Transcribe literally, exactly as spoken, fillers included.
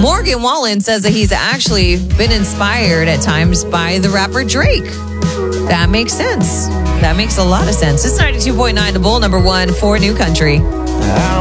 Morgan Wallen says that he's actually been inspired at times by the rapper Drake. That makes sense. That makes a lot of sense. It's ninety-two point nine The Bull, number one for New Country.